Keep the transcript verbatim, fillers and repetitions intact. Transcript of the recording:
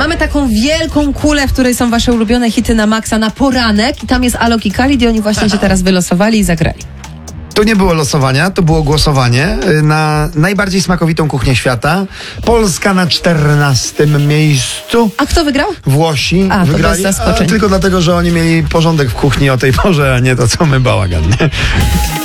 Mamy taką wielką kulę, w której są wasze ulubione hity na maksa na poranek i tam jest Alok i Khalid i oni właśnie się teraz wylosowali i zagrali. Tu nie było losowania, to było głosowanie na najbardziej smakowitą kuchnię świata. Polska na czternastym miejscu. A kto wygrał? Włosi A, to wygrali, bez a zaskoczeń. tylko dlatego, że oni mieli porządek w kuchni o tej porze, a nie to, co my, bałagan. Nie?